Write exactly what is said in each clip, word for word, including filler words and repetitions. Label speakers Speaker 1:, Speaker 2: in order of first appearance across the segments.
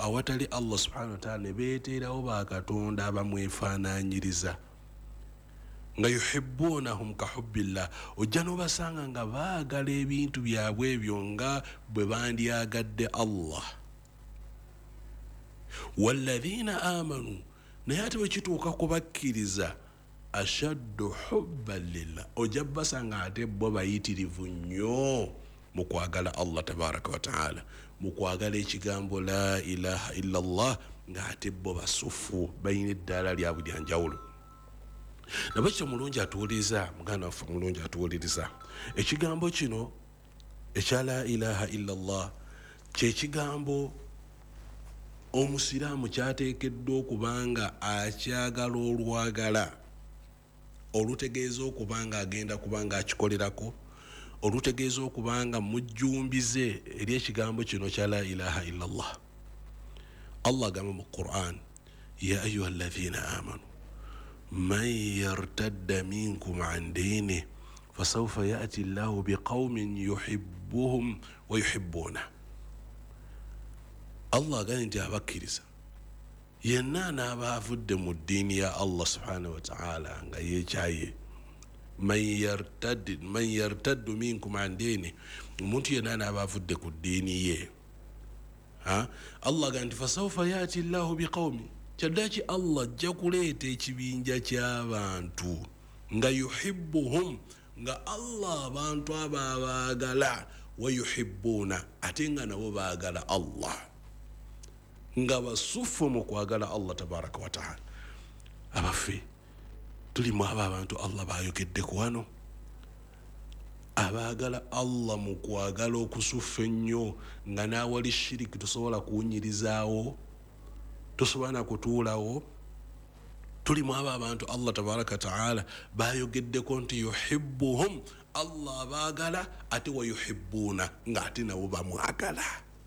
Speaker 1: awatali Allah subhanahu wa ta'ala ne beeterawo bakatonda abamwefaananyiriza nga yuhibbunahum ka hubbillah ojja n'obasanga nga baagala ebintu byabwe ebyo nga bwe bandyagadde Allah. Walladhina amanu naye ate bwe kituuka kubakkiriza ashaddu hubban lillah ojja basanga ate bo bayitirivu nnyo mu kwagala Allah tabaraka wa ta'ala, mu kwagala ekigambo la ilaha illa Allah nga ate bo basufu bayina eddaala lyabwe lya njawulo. Nabakyo mulungi atuwuliriza muganda waffe mulungi atuwuliriza ekigambo kino ekya la ilaha illa Allah kye kigambo omusiraamu kyateekeddwa okubanga akyagala olwagala olutegeeza okubanga agenda kubanga akikolerako, olutegeeza okubanga mujjumbize eri ekigambo kino kya la ilaha illa Allah. Allah agamba mu Qur'an, ya ayuha alladhina amanu man yartadda minkum an dinihi fasawfa ya'ti Allahu biqaumin yuhibbuhum wa yuhibbuna. Allah agamba nti abakkiriza yenna n'aba avudde mu ddiini ya Allah subhanahu wa ta'ala nga yeekyaye, man yartad man yartaddu minkum an dinihi, omuntu yenna n'aba avudde ku ddiini ye. Ha? Allah agamba nti fasawfa ya'ti Allahu biqaumin, kyaddaaki Allah ajja kuleeta ekibinja ky'abantu nga yuhibbuhum, nga Allah abantu abo abaagala, wa yuhibbuna ate nga nabo baagala Allah, nga basufu mu kwagala Allah tabaraka wa ta'ala. Abaffe tulimu abo abantu Allah bayogedde ku wano abaagala Allah mu kwagala okusufa ennyo nga naawali shiriki tosobola kuwunyirizaawo, tosobola na kutuulawo. Tulimu abo abantu Allah tabaraka wa ta'ala bayogeddeko nti yuhibbuhum, Allah abaagala ate wa yuhibbuna nga ate nabo bamwagala.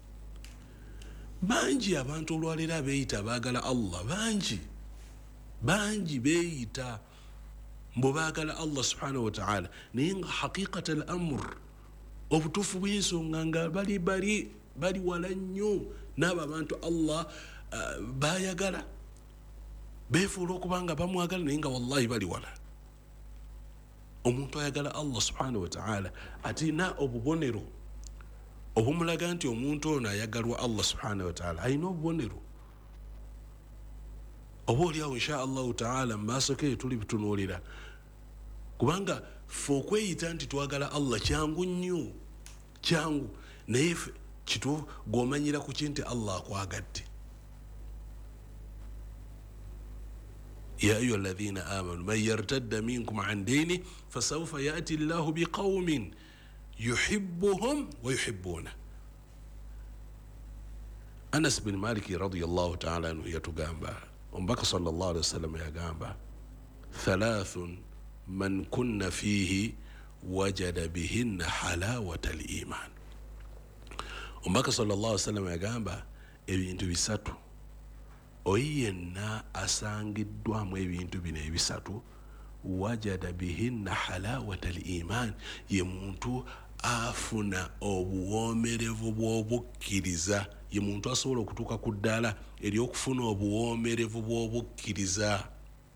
Speaker 1: Bangi abantu olwalera beeyita baagala Allah, bangi bangi beeyita mbo baagala Allah subhanahu wa ta'ala, naye nga haqiqata al-amr obutuufu bw'ensonga nga bali bali bali wala nnyo n'abo abantu Allah uh, bayagala, beefuula okubanga bamwagala naye nga wallahi bali wala. Omuntu ayagala Allah subhanahu wa ta'ala atina obubonero obumulaga nti omuntu ono ayagalwa Allah subhanahu wa ta'ala, ayina obubonero oba oliawo insha Allahu ta'ala mumaaso ke tuli bitunuulira, kubanga ffe okweyita nti twagala Allah kyangu nnyo, kyangu, naye kituufu gw'omanyira ku ki nti Allah akwagadde. يا أيها الذين آمنوا من يرتد منكم عن دينه فسوف يأتي الله بقوم يحبهم ويحبونه. أنس بن مالك رضي الله تعالى عنه يتقامبا ومبكى صلى الله عليه وسلم يقامبا ثلاث من كن فيه وجد بهن حلاوة الإيمان. ومبكى صلى الله عليه وسلم يقامبا ebintu bisatu oyenna asangiddwamu ebintu bino ebisatu wajada bihinna halawata al-iman, ye muntu afuna obuwoomerevu bw'obukkiriza, ye muntu asobola okutuuka ku ddaala ery'okufuna obuwoomerevu bw'obukkiriza.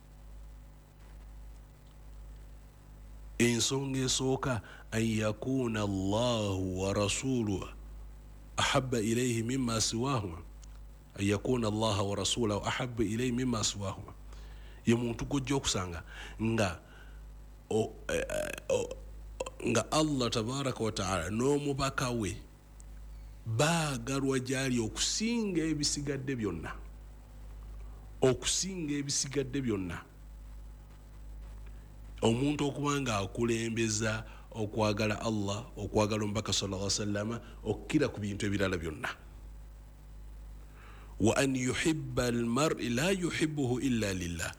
Speaker 1: Ensonga esooka an yakuna Allahu wa rasuluhu ahabba ilayhi mimma siwahuma, an yakuna Allaha wa rasulahu ahabba ilayhi mimma siwahuma, ye muntu gojja okusanga nga o, e, o, nga Allah tabaraka wa ta'ala n'omubaka we baagalwa gyali okusinga ebisigadde byonna, okusinga ebisigadde byonna. Omuntu okubanga akulembeza okwagala Allah, okwagala omubaka sallallahu alaihi wasallam okukira ku bintu ebirala byonna. Wa an yuhibba al-mar'i la yuhibbuhu illa lillah,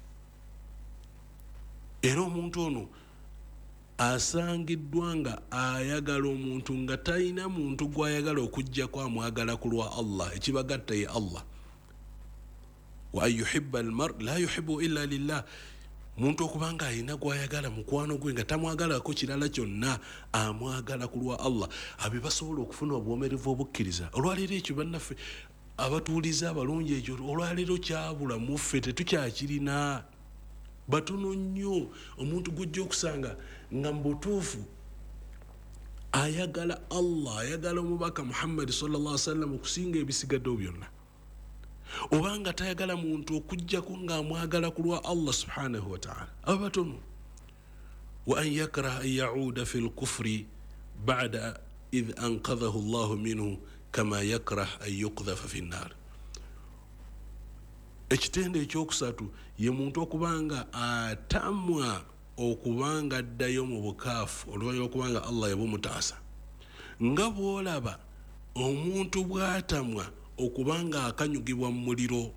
Speaker 1: era omuntu ono asangiddwa nga ayagala omuntu nga talina muntu gw'ayagala okujjako amwagala ku lwa Allah, ekibagatta ye Allah. Wa an yuhibba al-mar'i la yuhibbuhu illa lillah, muntu okubanga alina gw'ayagala mukwano gwe nga tamwagalako kirala kyonna, amwagala ku lwa Allah, abe basobola okufuna obuwomerevu obukkiriza. Olwaleero ekyo bannaffe abatuuliza abalungi ekyo olwaleero kyabula muffe tetukyakirina batono nnyo omuntu gujja okusanga nga mbutuufu ayagala Allah ayagala omubaka Muhammad sallallahu alaihi wasallam okusinga ebisigaddewo byonna obanga tayagala muntu okujjako ng'amwagala ku lwa Allah subhanahu wa ta'ala abatono wa an yakraha an ya'uda fi al-kufri ba'da idh anqadhahu Allah minhu kama yakraha an yuqdhafa fi an-nar ekitende ekyokusatu ye muntu okubanga atamwa okubanga addayo mu bukaafu oluvannyuma okubanga Allah yabumutaasa nga bw'olaba omuntu bw'atamwa okubanga akanyugibwa mu muliro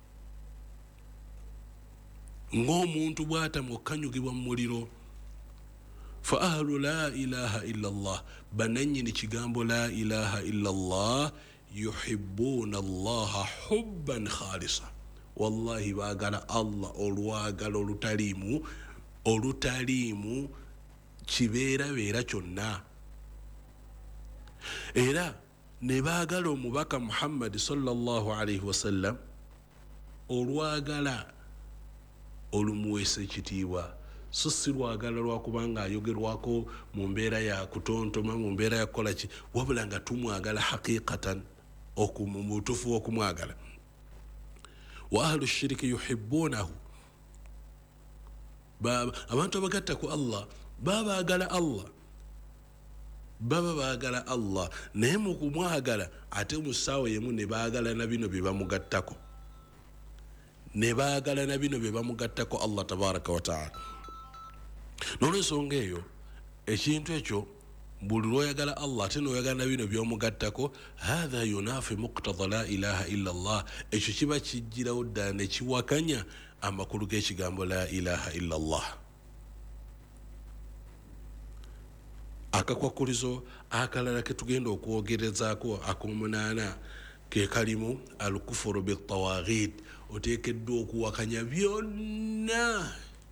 Speaker 1: ng'omuntu bw'atamwa okukanyugibwa mu muliro fa ahlu la ilaha illa Allah bananyini kigambo la ilaha illa Allah yuhibbuna Allah hubban khalisa wallahi baagala Allah olwagala olutaliimu olutaliimu kibeerabeera kyonna era ne baagala omubaka Muhammad sallallahu alaihi wasallam olwagala olumuweesa ekitiibwa so si lwagala lwakubanga ayogerwako mu mbeera ya kutontoma mu mbeera ya kukola ki wabula nga tumwagala haqiqatan okumutufu okumwagala wa ahlu shiriki yuhibbunahu baba abantu abagatta ku Allah baba agala Allah baba baagala Allah naye mu kumwagala ate mu ssaawa yemu ne baagala na bino bye bamugattako ne baagala na bino bye bamugattako Allah tabaraka wa taala n'olwensonga eyo ekintu ekyo buli lw'oyagala Allah ate n'oyagala na bino by'omugattako hatha yunafi muqtada la ilaha illa Allah ekyo kiba kijjirawo ddala ne kiwakanya amakulu g'ekigambo la ilaha illa Allah akakwakulizo akalala ke tugenda okwogerezaako ak'omunaana ke kalimu alkufuru bitawaghit oteekeddwa okuwakanya byonna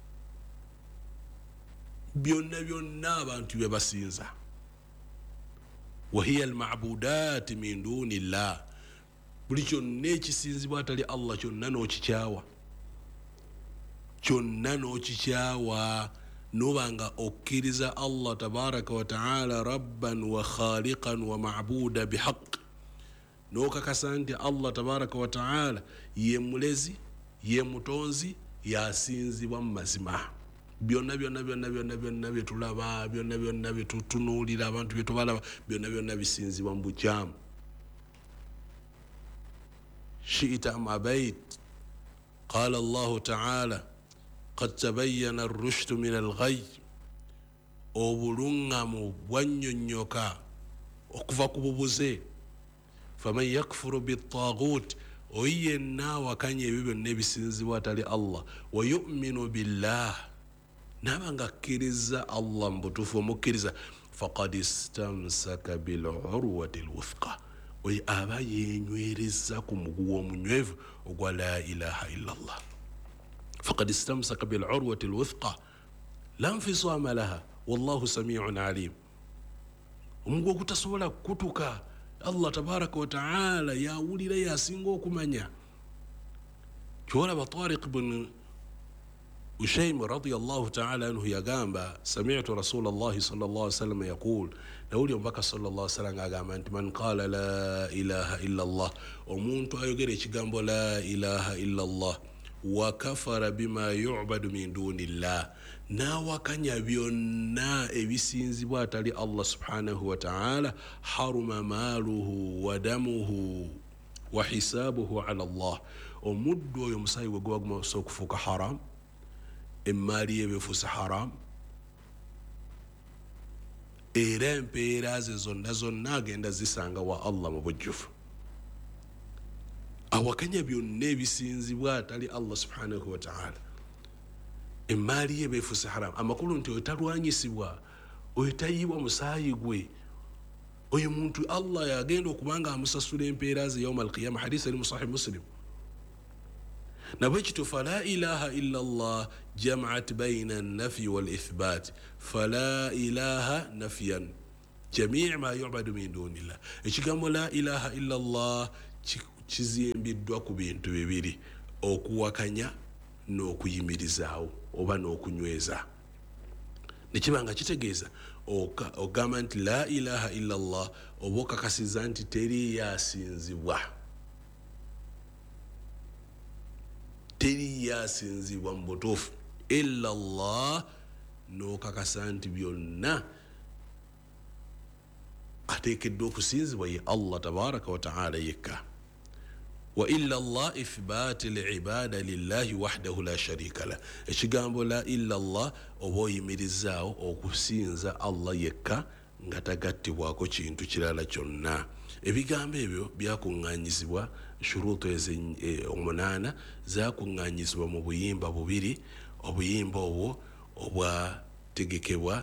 Speaker 1: byonna byonna abantu bye basinza wahiya almabudat min duni llah buli kyonna ekisinzibwa atali Allah kyonna n'okikyawa kyonna n'okikyawa nobanga okkiriza Allah tabaraka wa ta'ala rabban wa khaliqan wa ma'buda bihaq nokakasa nti Allah tabaraka wa ta'ala ye mulezi ye mutonzi yasinzibwa mu mazima byonna byonna byonna byonna byonna byetulaba byonna byonna byetutunuulira abantu byetubalaba byonna byonna bisinzibwa mu bukyamu shi'ita am abayt qala Allah ta'ala قد تبين الرشد من الغي obulungamu bwannyonnyoka okuva ku bubuze faman yakfuru bitaghut oyo yenna awakanya ebyo byonna ebisinzibwa atali Allah wa yu'minu billah naba nga akkiriza Allah mu butuufu omukkiriza faqad istamsaka bil'urwati lwuthqa oyo aba yenywereza ku muguwa omunywevu ogwa la ilaha illa Allah فقد استمسك بالعروة الوثقى لا انفصام لها والله سميع عليم ومغو كتسولا كتوكا الله تبارك وتعالى يا ولي لا ياسينغو كمانيا كولا بطارق بن أشيم رضي الله تعالى عنه يا جامبا سمعت رسول الله صلى الله عليه وسلم يقول نقول يوم بكى صلى الله عليه وسلم أجمع أنت من قال لا إله إلا الله ومنت أيجري جامبو لا إله إلا الله وكفر بما يعبد من دون الله na wakanya byonna ebisinzibwa atali Allah subhanahu wa ta'ala haruma maluhu wa damuhu wa hisabuhu ala Allah omuddu oyo musayi gwe gwaguma okufuuka haram emmali ye befuuse haram era empeera ze zonna zonna agenda zisanga wa Allah mu bujjufu awakanya byonna ebisinzibwa atali Allah subhanahu wa ta'ala emmali ye befuuse haram amakulu nti otalwanyisibwa oyo tayiibwa musaayi gwe oyo muntu Allah yagenda okubanga amusasula empeera ze yawma alqiyama hadisi ali mu sahih muslim nabwekito fala ilaha illa Allah jama'at bayna an-nafyi wal ithbat fala ilaha nafyan jami' ma yu'badu min dunillah ekigambo la ilaha illa Allah kizimbiddwa ku bintu bibiri: okuwakanya n'okuyimirizaawo oba n'okunyweza. Nekiba nga kitegeeza ogamba nti la ilaha illallah oba okakasiza nti teri yasinzibwa teri yasinzibwa mu butuufu illallah, n'okakasa nti byonna ateekeddwa okusinzibwa ye Allah tabaraka wa ta'ala yekka. Wa illa Allah ithbat al-ibada lillahi wahdahu la sharika la. Ekigambo la illa Allah oba oyimirizaawo okusinza Allah yekka nga tagattibwako kintu kirala kyonna. Ebigambo ebyo byakuŋŋaanyizibwa shuruutu omunaana zakuŋŋaanyizibwa mu buyimba bubiri. Obuyimba obwo obwategekebwa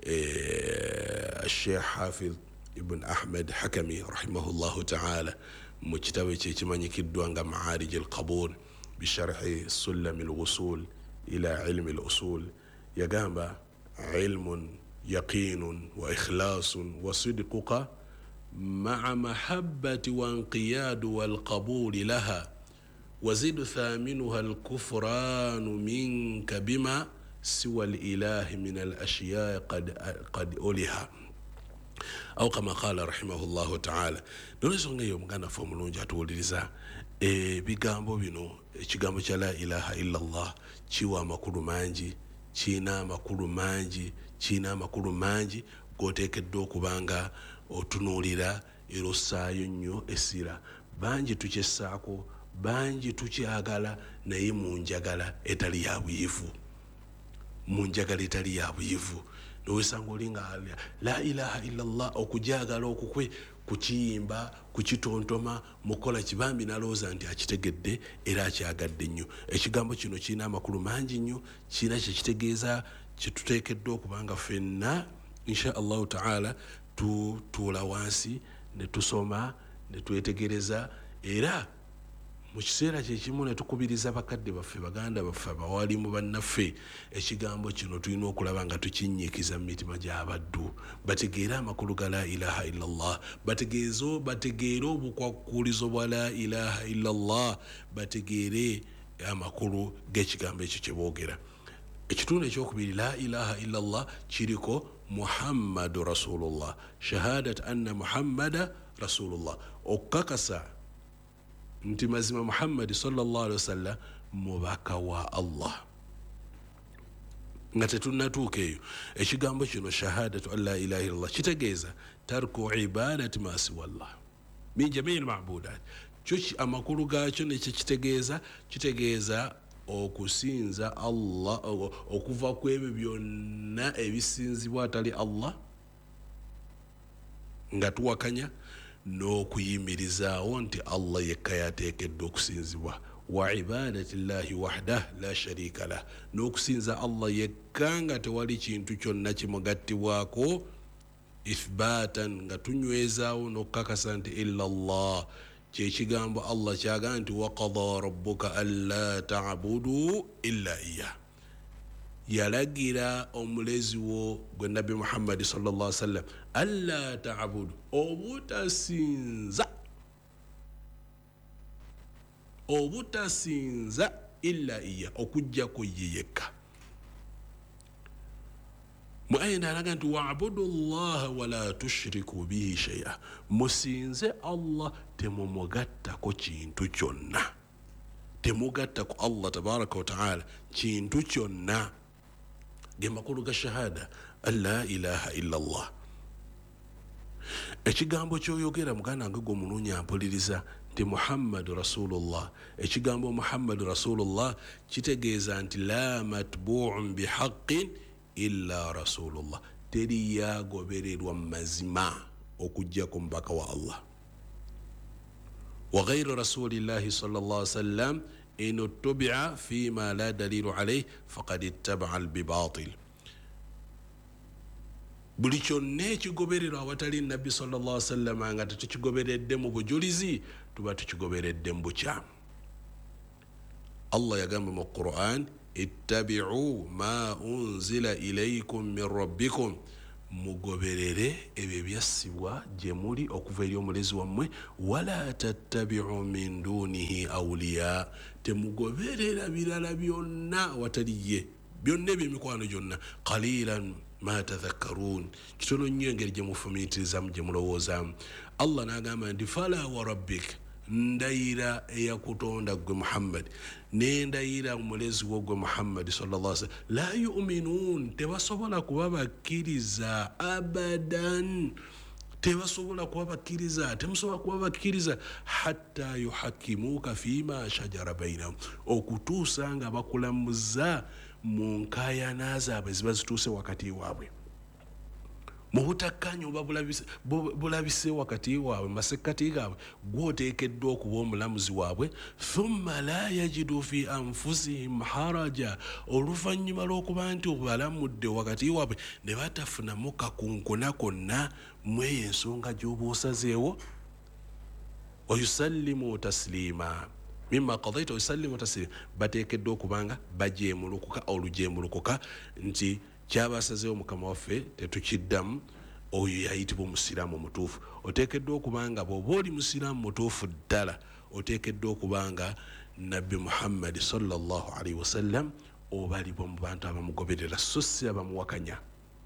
Speaker 1: Sheikh Hafidh Ibn Ahmed Hakami rahimahullahu ta'ala mu kitabo kye ekimanyikiddwa nga Ma'arij al-Qabul bi sharhi Sulam al-Wusul ila ilmi al-usul. Yagamba ilmun yaqinun wa ikhlasun wa sidquka ma'a mahabbati wa inqiyadu wal qabuli laha وزد ثامنها الكفران منك بما سوى الإله من الأشياء قد قد أولها أو كما قال رحمه الله تعالى. نونسونغ يوم كان فملون جاتو لرزا bigambo bino ekigambo kya la ilaha illallah kiwa amakulu mangi, kina amakulu mangi, kina amakulu mangi goteekeddwa okubanga otunuulira era ossaayo nnyo essira. Bangi tukyesaako, bangi tukyagala, naye mu njagala etali ya buyivu, mu njagala etali ya buyivu. Nowesanga olinga la ilaha illallah okujagala okukwe kukiyimba kukitontoma mukola kibambi nalowooza nti akitegedde era akyagadde nnyo. Ekigambo kino kirina amakulu mangi nnyo, kirina kyekitegeeza kyetuteekeddwa okubanga ffenna insha allahu taala tutuula wansi ne tusoma ne twetegereza, era mu kiseera kyekimu ne tukubiriza bakadde baffe, baganda baffe, abawalimu bannaffe, ekigambo kino tulina okulaba nga tukinyiikiza mu mitima gy'abaddu bategeere amakulu ga la ilaha illallah, bategeezo bategeere obukwakkulizo bwa la ilaha illallah, bategeere amakulu g'ekigambo ekyo kye boogera. Ekitundu ekyokubiri, la ilaha illallah kiriko Muhammadu Rasulullah, shahadat anna Muhammada Rasulullah, okakasa nti mazima Muhammad sallallahu alaihi wasallam mubaka wa Allah. Nga tetunnatuuka eyo, ekigambo kino shahadatu an la ilaha illallah kitegeeza tarku ibadati ma siwa Allah min jamii al-ma'budat. Kyo amakulu gaakyo ne kitegeeza kitegeeza okusinza Allah, okuva ku ebyo byonna ebisinzibwa atali Allah nga tuwakanya, n'okuyimirizaawo nti Allah yekka yateekeddwa okusinzibwa, wa ibadati llahi wahdah la sharika lah, n'okusinza Allah yekka nga tewali kintu kyonna kimugattibwako, ithbatan nga tunywezaawo n'okukakasa nti illa Allah. Kyekigambo Allah kyaga nti waqada rabbuka alla ta'budu illa iyyah, yalagira omulezi wo gwe Nabi Muhammad sallallahu alaihi wasallam alla ta'budu, obutasinza obutasinza illa iyyah, okujjako ye yekka. Mu ayina alaga nti wa'budu llaha wala tushriku bihi shay'a, musinze Allah temumugattako kintu kyonna, temugattako Allah tabaraka wa ta'ala kintu kyonna. Ge makulu ga shahada an la ilaha illallah. Ekigambo kyoyogera muganda nga gwe omulungi ampuliriza nti Muhammadu Rasulullah, ekigambo Muhammadu Rasulullah kitegeeza nti la matbu'un bihaqqin illa Rasulullah, teri yagobererwa mazima okujja ku mubaka wa Allah. Wa ghayru rasulillahi sallallahu alaihi wasallam in uttubi'a fima la dalilu alayhi faqad ittaba'a al-bibatil. Buli kyonna ekigobererwa awatali nabbi sallallahu alaihi wasallam nga tetukigoberedde mu bujulizi, tuba tukigoberedde mu bukyamu. Allah yagamba mu Qur'an ittabi'u ma unzila ilaykum min rabbikum, mugoberere ebyo byassibwa gye muli okuva eri omulezi wammwe wala tattabi'u min dunihi awliya temugoberera birala byonna watali ye byonna ebyemikwano gyonna qalilan ma tadhakkarun kitono nnyo engeri gye mufumiitirizamu gye mulowoozaamu Allah n'agamba nti fala wa rabbik ndayira eyakutonda gwe Muhammad nendayira omulezi wo gwe Muhammad sallallahu alaihi wasallam la yu'minun tebasobola kuba bakkiriza abadan tebasobola kuba bakkiriza temusobola kuba bakkiriza hatta yuhakimuka fima shajara bainahum okutuusa nga bakulamuza mu nkayana zaabwe ziba zituuse wakati waabwe mubutakkanyi oba bulabise wakati waabwe masekkati gaabwe gwoteekeddwa okuba omulamuzi waabwe thumma la yajidu fi anfusihim haraja oluvannyuma lw'okuba nti obalamudde wakati waabwe ne batafunamu kakunkuna konna mweyo ensonga gy'oba osazeewo wayusallimu taslima mimma qadaita wayusallimu taslima bateekeddwa okubanga bajeemulukuka olujeemulukuka nti kyabasazeewo mukama waffe tetukiddamu oyo yayitibwa omusiraamu omutuufu oteekeddwa okubanga bw'oba oli musiraamu mutuufu ddala oteekeddwa okubanga nabbi Muhammad sallallahu alaihi wasallam obalibwa mu bantu abamugoberera so si abamuwakanya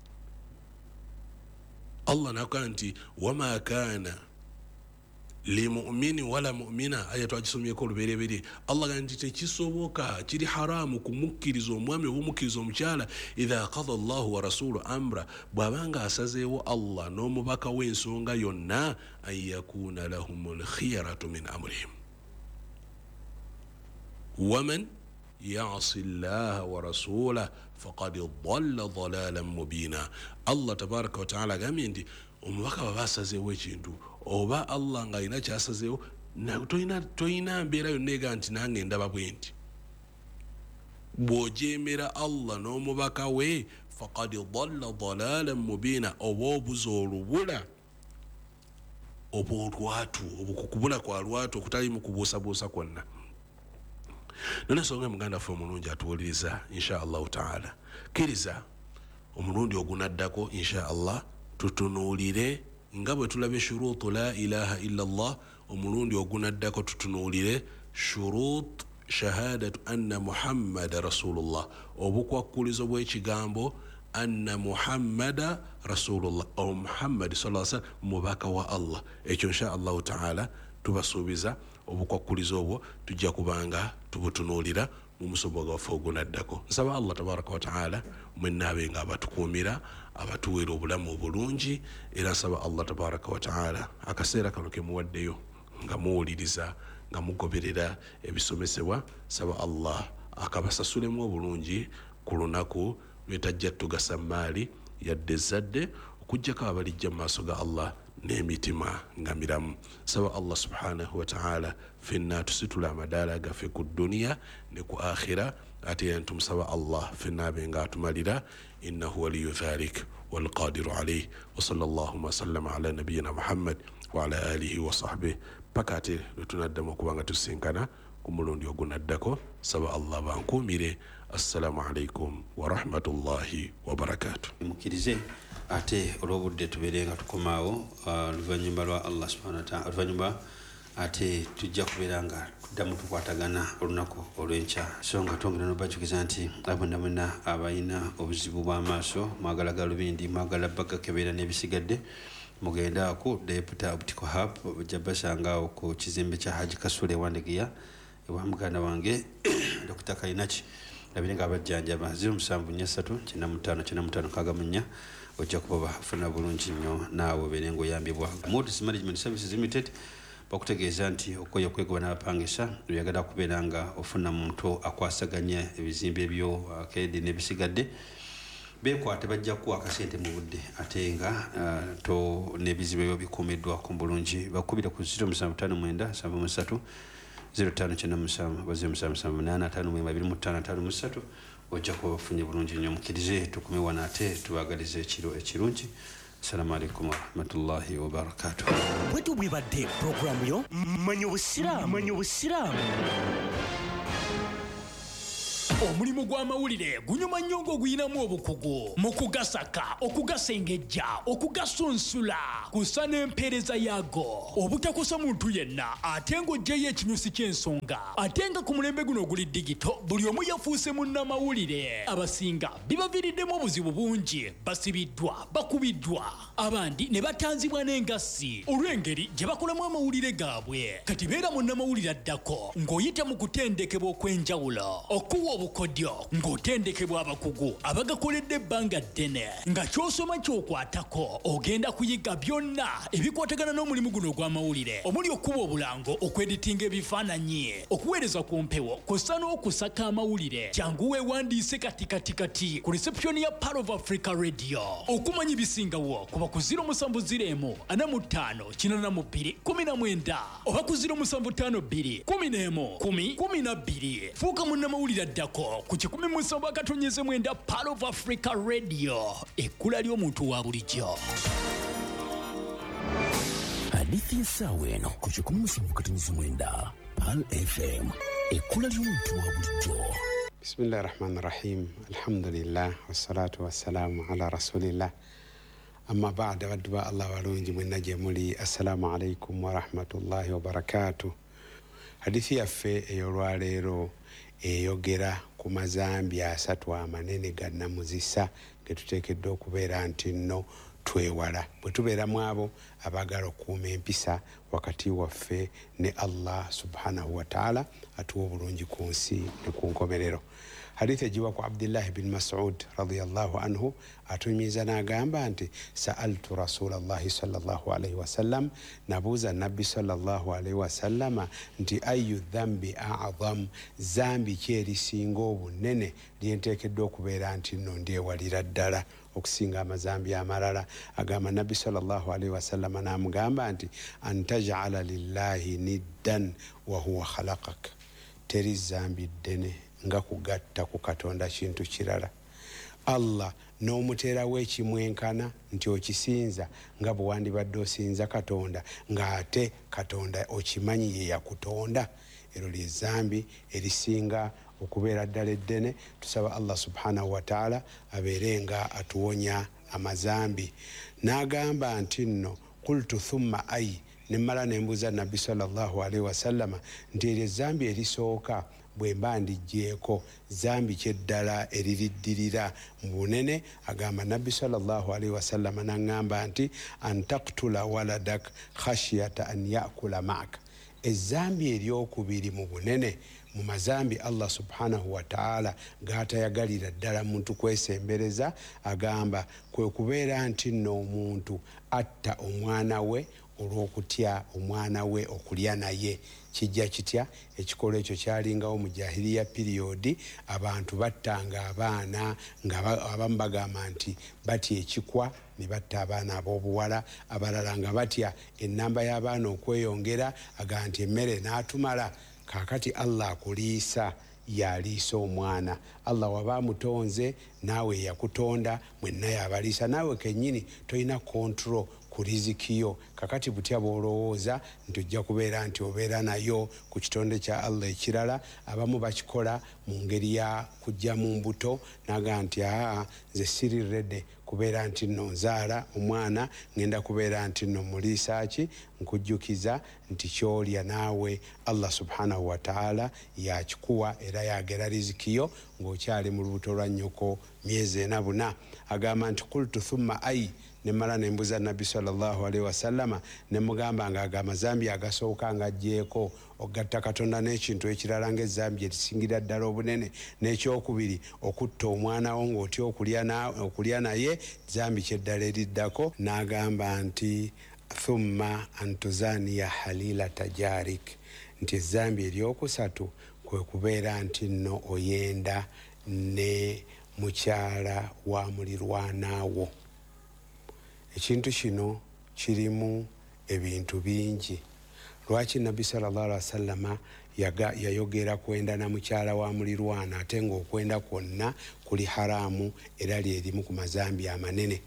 Speaker 1: Allah nakola nti wama kaana limu'mini wala mu'mina aya twagisomyeko olubereberye Allah ganti tekisoboka kiri haramu kumukkiriza omwami obumukkiriza omukyala idha qada Allahu wa rasulu amra bwabanga asazeewo Allah n'omubaka w'ensonga yonna an yakuna lahumul khiyaratu min amrihim waman ya'si Allah wa rasulahu faqad dhalla dhalalan mubina Allah tabaraka wa ta'ala gambye nti omubaka baba asazeewo ekintu oba Allah nga alina kyasazeewo toyina toyina mbeera yonna ega nti nange ndaba bwe nti bw'ojeemera Allah n'omubaka we faqad dhalla dhalalan mubina oba obuza olubula oba olwatu obukukubula kwa lwatu okutali mu kubuusabuusa kwonna nona ensonga muganda ffe omulungi atuwuliriza insha allahu taala kkiriza omulundi ogunaddako insha allah tutunuulire nga bwe tulabe shuruutu la ilaha illa allah omulundi ogunaddako tutunuulire shuruut shahadatu anna muhammada rasulullah obukwakkulizo bw'ekigambo anna muhammada rasulullah o muhammad sallallahu alaihi wasallam mubaka wa allah ekyo insha allahu taala tubasuubiza obukwakkulizo obwo tujja kubanga tubutunuulira mu musomo gwaffe ogunaddako nsaba allah tabaraka wa taala mwenna abenga abatukuumira abatuweera obulamu obulungi era nsaba allah tabaraka wa taala akaseera kano ke muwaddeyo nga muwuliriza nga mugoberera ebisomesebwa saba allah akabasasulemu obulungi ku lunaku lwetajja tugasa maali yadde zadde okujjako abalijja mu maaso ga allah n'emitima nga miramu saba allah subhanahu wa ta'ala fenna tusitula amadaala gaffe ku duniya ne ku akhira ate era tumusaba allah fenna abenga atumalira innahu waliyu dhalik walqadiru alayhi wa sallallahu wasallama ala nabiyyina muhammad wa ala alihi wa sahbihi paka ate lwetunaddamu okuba nga tusinkana ku mulundi ogunaddako saba allah bankuumire assalamu alaikum wa rahmatullahi wa barakatuh
Speaker 2: mukirize ate olw'obudde tubeere nga tukomaawo oluvannyuma lwa allah subhanahu wa ta'ala oluvannyuma ate tujja kubeera nga tuddamu tukwatagana olunaku olw'enkya so nga twongera n'obajukiza nti abonna mwenna abalina obuzibu bw'amaaso mwagala galubindi mwagala bagga kebeera n'ebisigadde mugenda ku deputa optical hub ojja basangaawo ku kizimbe kya haji kasule wandegeya ewa muganda wange dokita kainaki labire nga abajjanjaba zero musanvu nnya ssatu kyenda mu ttaano kyenda mu ttaano mukaaga mu nnya ojja kuba bafuna bulungi nnyo naawe obeere ng'oyambibwa Modis Management Services Limited bakutegeeza nti okoye okwegoba n'abapangisa oyagala kubeera nga ofuna muntu akwasaganya ebizimbe ebyo akeedi n'ebisigadde beekwate bajja kuwa akasente mu budde ate nga uh, to n'ebizibu ebyo bikuumiddwa ku bulungi bakubira ku zero musanvu ttaano mwenda nsanvu mu ssatu zero ttaano kyenda musanvu ba zero musanvu musanvu munaana ataano mwenda abiri mu ttaano ataano mu ssatu ojja kuba bafunye bulungi nnyo mukkirize tukume wano ate tubaagaliza ekiro ekirungi assalamu alaikum warahmatullahi wabarakatuh
Speaker 3: bwetu bwebadde programu yo manya obusiraamu manya obusiraamu
Speaker 4: omulimu gw'amawulire gunyuma nnyo ng'oguyinamu obukugu mu kugasaka okugasengejja okugasunsula kusa n'empeereza yaago obutakosa muntu yenna ate ng'oggyeyo ekinyusi ky'ensonga ate nga ku mulembe guno oguli digito buli omu yafuuse munnamawulire abasinga bibaviiriddemu obuzibu bungi basibiddwa bakubiddwa abandi ne batanzibwa n'engassi olw'engeri gye bakolamu amawulire gaabwe kati beera munnamawulire addako ng'oyita mu kutendekebwa okw'enjawulo okuwa obukodyo ng'otendekebwa abakugu abagakoledde ebbanga ddene nga ky'osoma ky'okwatako ogenda kuyiga byonna ebikwatagana n'omulimu guno ogw'amawulire omuli okuba obulango okweditinga ebifaananyi okuweereza ku mpewo kw'ossa n'okusaka amawulire kyangu weewandiise katikatikati ku reception ya Pearl of Africa Radio okumanya ebisingawo kuba ku ziro musanvu ziro emu ana mu ttaano kinaana mu bbiri kumi na mwenda oba ku ziro musanvu ttaano bbiri kumi n'emu kumi kumi na bbiri fuuka munnamawulire addako ku kikumi musanvu akatonnyeze mwenda Pearl of Africa Radio ekkula ly'omuntu wa bulijjo.
Speaker 3: hadithi ensaawa eno ku kikumi musanvu akatonnyeze mwenda Pearl F M ekkula ly'omuntu wa bulijjo.
Speaker 5: Bismillah ar-Rahman ar-Rahim. Alhamdulillah wassalatu wassalamu ala rasulillah. Amma ba'da wadba Allah walungi mwenna gye muli. Assalamu alaikum wa rahmatullahi wa barakatuh. Hadithi yaffe ey'olwaleero eyogera ku mazambi asatu amanene ga namuzisa ge tuteekeddwa okubeera nti nno twewala bwe tubeeramu abo abaagala okukuuma empisa wakati waffe ne Allah subhanahu wa ta'ala atuwa obulungi ku nsi ne ku nkomerero. Hadithi egiwa ku Abdullah bin Mas'ud radiyallahu anhu atunyumiza n'agamba nti sa'altu rasulallahi sallallahu alayhi wasallam, nabuuza nabbi sallallahu alayhi wasallama nti ayu dhambi a'zam, zambi ki erisinga obunene lyenteekeddwa okubeera nti nno ndyewalira ddala okusinga amazambi amalala. Agamba nabbi sallallahu alayhi wasallama n'amugamba nti antaj'ala lillahi niddan wa huwa khalaqak, teri zambi ddene nga kugatta ku Katonda kintu kirala. Allah n'omuteerawo ekimwenkana nti okisinza nga bwe wandibadde osinza Katonda ng'ate Katonda okimanyi ye yakutonda. Ero lye zambi erisinga okubeera ddala eddene. Tusaba Allah subhanahu wa ta'ala abeere nga atuwonya amazambi. N'agamba nti nno qultu thumma ayi, ne mmala ne mbuuza nabbi sallallahu alayhi wasallama nti eryo zambi erisooka bwe mba ndigyeko zambi kyeddala eririddirira mu bunene. Agamba nabbi sallallahu alayhi wasallama n'aŋŋamba nti antaktula waladak khashyata an yakula ma'aka, ezambi eryokubiri mu bunene mu mazambi Allah subhanahu wa ta'ala gatayagalira ddala muntu kwesembereza, agamba kwe kubeera nti nno omuntu atta omwana we olw'okutya omwana we okulya naye. Kijja kitya? Ekikolwa ekyo kyalingawo mu jahiliya periodi, abantu battanga abaana nga abamu bagamba nti batya ekikwa ne batta abaana ab'obuwala, abalala nga batya ennamba y'abaana okweyongera, agamba nti emmere n'atumala. Kaakati Allah akuliisa yaliisa omwana. Allah waba amutonze naawe yakutonda, mwenna yabaliisa, naawe kennyini tolina control ku rizikiyo. Kakati butya bw'olowooza nti ojja kubeera nti obeera nayo ku kitonde kya Allah ekirala. Abamu bakikola mu ngeri ya kujja mu mbuto, naga nti aa nze siriredde kubeera nti nno nzaala omwana, ngenda kubeera nti nno muliisa ki, nkujjukiza nti kyolya naawe Allah subhanahu wa ta'ala yakikuwa era yagera rizikiyo ng'okyali mu lubuto lwa nnyoko myezi ena buna. Agamba nti qultu thumma ayi, ne mmala ne mbuuza nabbi sallallahu alayhi wasallama ne mugamba nga aga amazambi agasooka ng'aggyeeko okugatta Katonda n'ekintu ekirala ng'ezambi erisingira ddala obunene. N'ekyokubiri okutta omwana wo ng'otya okulya naye, zambi kyeddala eriddako. N'agamba nti thumma antuzaniya halila tajarik, nti ezambi eryokusatu kwe kubeera nti nno oyenda ne mukyala wa mulirwanaawo. Ekintu kino kirimu ebintu bingi. Lwaki nabbi sallallahu alaihi wasallama yayogera kwenda na mukyala wa mulirwana ate ng'okwenda kwonna kuli haramu era lyerimu ku mazambi amanene?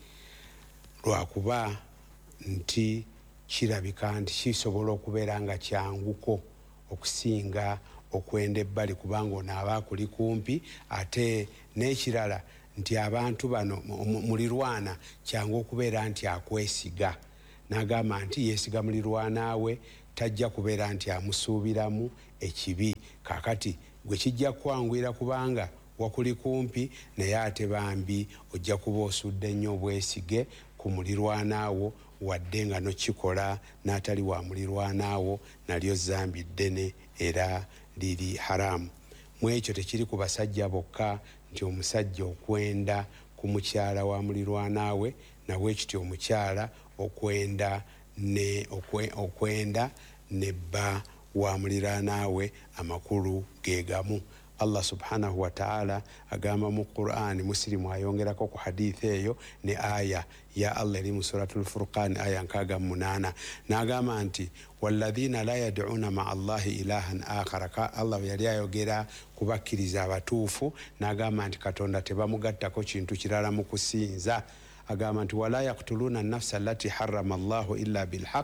Speaker 5: Lwakuba nti kirabika nti kisobola okubeera nga kyanguko okusinga okwenda ebbali kubanga ono aba akuli kumpi. Ate n'ekirala nti abantu bano mulirwana kyangu okubeera nti akwesiga, n'agamba nti yeesiga mulirwana we tajja kubeera nti amusuubiramu ekibi. Kaakati gwe kijja kwangwira kubanga wakuli kumpi, naye ate bambi ojja kuba osudde nnyo obwesige ku mulirwanaawo, wadde nga nokikola n'atali wa mulirwanaawo, nalyo zambi ddene era liri haramu. Mu ekyo tekiri ku basajja bokka nti omusajja okwenda ku mukyala wa mulirwanaawe, nawe ekityo omukyala okwenda ne okwe, okwenda nebba wa mulirwanaawe, amakulu gegamu. Allah subhanahu wa ta'ala agamba mu Qur'an, Muslimu ayongerako ku hadithi eyo ne aya ya Allah eri mu suratul Furqan aya nkaga munana, n'agamba nti walladhina la yad'una ma'a Allahi ilahan akhara. Allah yali ayogera kubakkiriza abatuufu, n'agamba nti Katonda tebamugattako kintu kirala mu kusinza. Agamba nti wala yaqtuluna an-nafsa allati harrama Allahu illa bilhaq,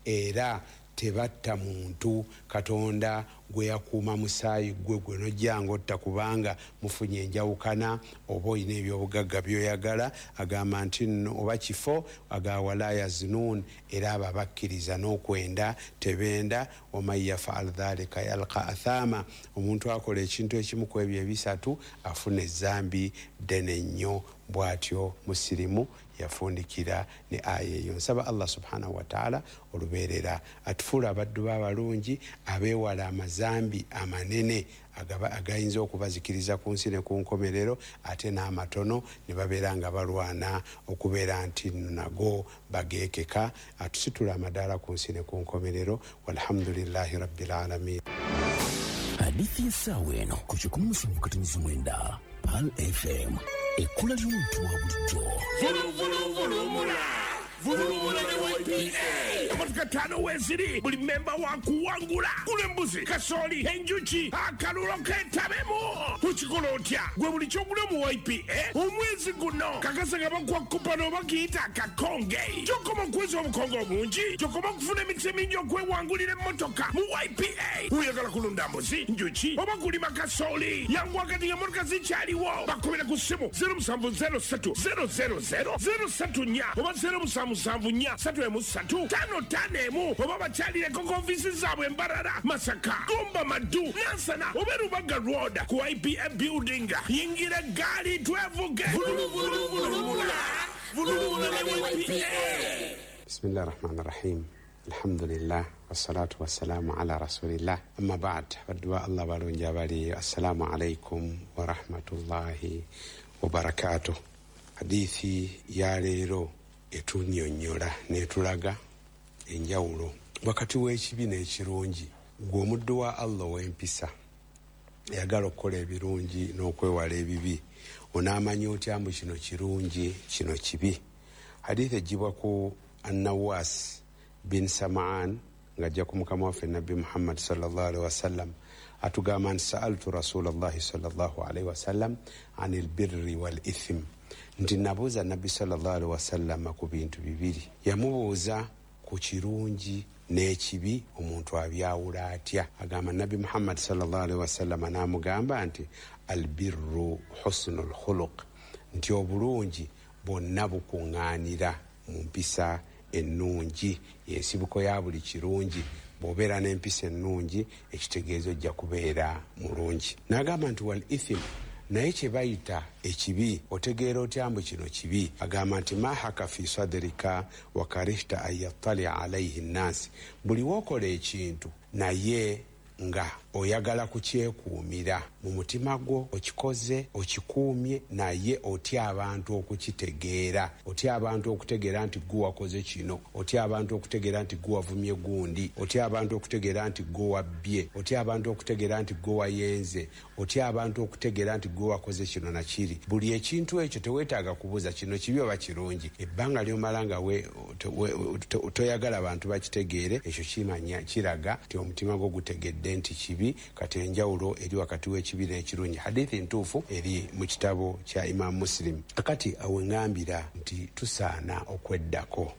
Speaker 5: era tebatta muntu Katonda gwe yakuuma musaayi gwe gwe nojjanga otta kubanga mufunye enjawukana oba olina ebyobugagga byoyagala. Agamba nti nno oba kifo, aga wala yazinun, era abo abakkiriza n'okwenda tebenda. Waman yafaal dhalika yalqa athama, omuntu akola ekintu ekimu ku ebyo ebisatu afuna ezambi ddene nnyo. Bw'atyo musirimu yafundikira ne aya eyo. Nsaba Allah subhanahu wa ta'ala olubeerera atufuula abaddu b'abalungi abeewala amazambi amanene agayinza okubazikiriza ku nsi ne ku nkomerero, ate n'amatono ne babeera nga balwana okubeera nti nago bageekeka. Atusitula amadaala ku nsi ne ku nkomerero. Walhamdulillahi rabbil alamin.
Speaker 3: Hadithi ya sawa eno ku kikumi musanvu katonyiza mwenda Pal F M ekula ly'omuntu wa bulijjo.
Speaker 6: Vulu vulu vulumula vulumula ne Y P A amatuka ttaano weeziri, buli memba wakuwangula gula embuzi, kasooli, enjuki, akalulo keetabemu. Tukikola otya gwe buli kyogula mu Y P A omwezi guno kakasa nga bakuwa kupano oba kiyita akakonge. Kyokoma okuweza obukonge obungi, kyokoma okufuna emikisa mingi okwewangulira emmotoka mu Y P A. Oyagala kulunda mbuzi, njuki oba kulima kasooli, yangu wakati ng'emmotoka zikyaliwo, bakubira ku ssimu zero musanvu zero ssatu zero zero zero zero ssatu nnya oba zero musanvu musanvu nnya ssatu emu ssatu ttaano ttaano emu, oba bakyalireko ku ofiisi zaabwe Mbarara, Masaka, Gomba, Maddu, Nansana oba Rubaga Road ku Y P A building. Yingira gaali twevuge. Vulumula vulumula ne Y P A.
Speaker 5: Bismillah ar-Rahman ar-Rahim. Alhamdulillah wassalatu wassalamu ala rasulillah, amma ba'd. Badduwa Allah balungi abali, assalamu alaikum wa rahmatullahi wa barakatuh. Hadithi ya leero etunyonnyola netulaga enjawulo wakati w'ekibi n'ekirungi. Gwe omuddu wa Allah w'empisa ayagala okukola ebirungi n'okwewala ebibi, onaamanya otya mbu kino kirungi kino kibi? Hadithi ejjibwa ku An-Nawas bin Sam'an ng'ajja ku mukama waffe Nabbi Muhammad sallallahu alaihi wasallam atugamba nti sa'altu rasulallahi sallallahu alaihi wasallam anil birri wal ithim, nti nabuuza Nabbi sallallahu alaihi wasallam ku bintu bibiri. Yamubuuza ku kirungi n'ekibi omuntu abyawula atya. Agamba Nabbi Muhammad sallallahu alaihi wasallam n'amugamba nti albirru husnul khuluq, nti obulungi bwonna bukuŋŋaanira mu mpisa ennungi, y'ensibuko ya buli kirungi. Bw'obeera n'empisa ennungi ekitegeezo ojja kubeera mulungi. N'agamba nti wal ithim, naye kye bayita ekibi otegeera otya mbu kino kibi? Agamba nti mahaka fi sadrika wa karihta an yattalia alaihi nnaasi, buli wookola ekintu naye nga oyagala kukyekuumira mu mutima gwo, okikoze okikuumye naye otya abantu okukitegeera, otya abantu okutegeera nti gwe wakoze kino, otya abantu okutegeera nti gwe wavumye gundi, otya abantu okutegeera nti gwe wabbye, otya abantu okutegeera nti gwe wayenze, otya abantu okutegeera nti gwe wakoze kino na kiri. Buli ekintu ekyo teweetaaga kubuuza kino kibi oba kirungi. Ebbanga ly'omala nga we toyagala abantu bakitegeere, ekyo kimanya kiraga nti omutima gwo gutegedde nti kibi. Kati enjawulo eri wakati w'ekibi n'ekirungi. Hadithi ntuufu eri mu kitabo kya Imam Muslim. Kakati awe ngambira nti tusaana okweddako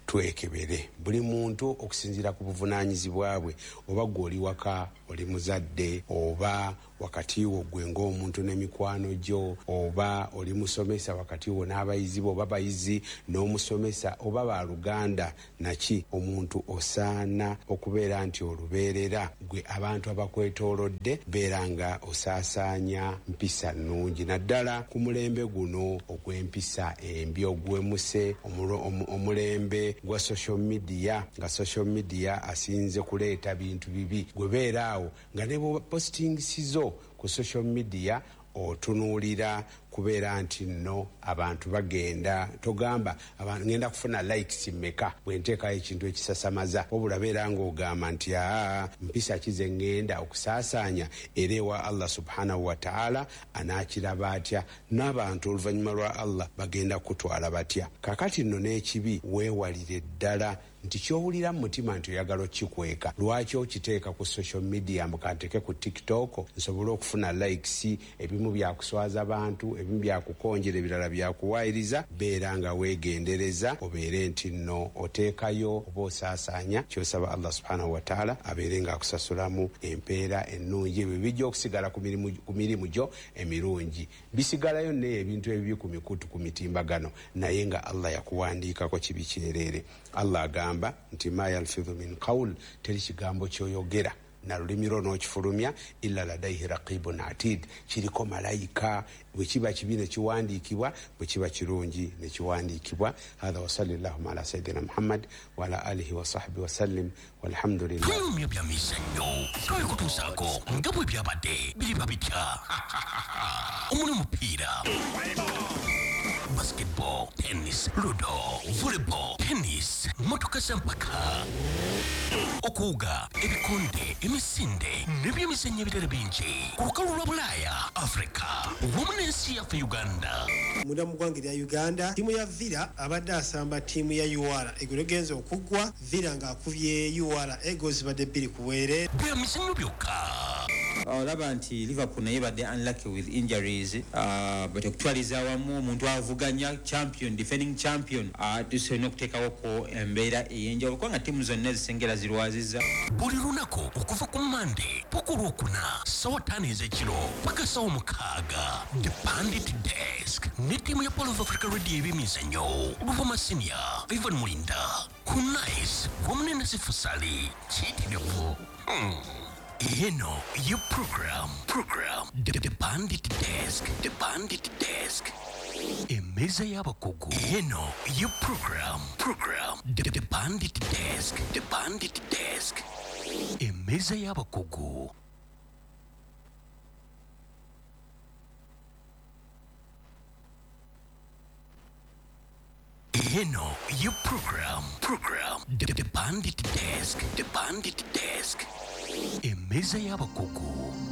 Speaker 5: twekebere buli muntu okusinziira ku buvunaanyizibwa bwe, oba gwe oli waka oli muzadde, oba wakati wo gwe ng'omuntu n'emikwano gyo, oba oli musomesa wakati wo n'abayizi bo, oba bayizi n'omusomesa, oba baluganda, naki omuntu osaana okubeera nti olubeerera gwe abantu abakwetoolodde beera nga osaasaanya mpisa nnungi, naddala ku mulembe guno ogw'empisa embi ogwemuse, omulembe gwa social media, nga social media asinze kuleeta bintu bibi. Gwe beera awo nga ne bwe postingisizo ku social media otunuulira kubeera nti nno abantu bagenda, togamba abantu ngenda kufuna likes mmeka bwe nteekayo ekintu ekisasamaza, wabula beera ng'ogamba nti aa mpisa kize ngenda okusaasaanya era ewa Allah subhanahu wa ta'ala anaakiraba atya, n'abantu oluvannyuma lwa Allah bagenda kutwala batya. Kakati nno n'ekibi weewalire ddala nti kyowulira mu mutima nti oyagala okikweka, lwaki okiteeka ku social media mukanteke ku TikTok nsobole okufuna likes, ebimu byakuswaza abantu, ebimu byakukonjera, ebirala byakuwaayiriza. Beera nga weegendereza obeere nti nno oteekayo oba osaasaanya, kyosaba Allah subhanahu wa ta'ala abeere nga akusasulamu empeera ennungi, ebyo bijja okusigala ku mirimu gyo emirungi, bisigalayo naye ebintu ebibi ku mikutu ku mitimbagano, naye nga Allah yakuwandiikako kibi kyereere. Allah agamba nti ma yalfidhu min qawl, teri kigambo kyoyogera na lulimi lwo n'okifulumya illa ladaihi raqibun atid, kiriko malayika, bwe kiba kibi ne kiwandiikibwa, bwe kiba kirungi ne kiwandiikibwa. Hadha wa sallallahu ala sayyidina Muhammad wa ala alihi wa sahbihi wa sallim walhamdulillah.
Speaker 3: Byumya bya misenyo twekutuusako nga bwe byabadde biri babitya omuli mupiira, basketball, tennis, ludo, volleyball, tennis, motoka zampaka, okuwuga, ebikonde, emisinde n'ebyemizannyo ebirala bingi ku lukalu lwa Bulaaya, Africa wamu n'ensi yaffe Uganda.
Speaker 7: Munda mu ggwanga lya Uganda, ttiimu ya Villa abadde asamba ttiimu ya U R Eagles egenze okuggwa, Villa ng'akubye U R Eagles badde bbiri ku bwere.
Speaker 3: Byemizannyo byokka.
Speaker 8: olaba nti Liverpool naye badde unlucky with injuries, uh, but okutwaliza awamu omuntu avuganya champion defending champion uh, tusobola okuteekawo ko embeera ey'enjawulo kubanga ttiimu zonna ezisengera zirwaziza.
Speaker 3: Buli lunaku okuva ku Monday paka olwokuna ssaawa ttaano ez'ekiro paka ssaawa mukaaga, The Pandit Desk ne ttiimu ya Polo of Africa Radio ebyemizannyo Luvuma Senior, Ivan Mulinda, Kunais wamu ne Nasifu Sali kiyitirivu. Hmm. Eno your program program the, the Bandit Desk the Bandit Desk emeza y'abakugu. Eno your program program the, the Bandit Desk the Bandit Desk emeza y'abakugu. Eno your program program the, the Bandit Desk the Bandit Desk emeza y'abakugu.